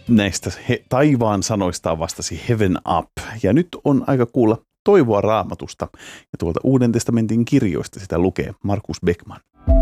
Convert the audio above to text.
Näistä taivaan sanoista vastasi Heaven Up. Ja nyt on aika kuulla toivoa Raamatusta. Ja tuolta Uuden testamentin kirjoista sitä lukee Markus Beckman.